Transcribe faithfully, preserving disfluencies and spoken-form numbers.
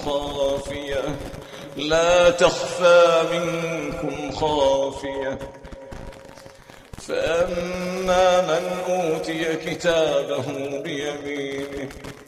خافية لا تخفى منكم خافية. فأما من أوتي كتابه بيمينه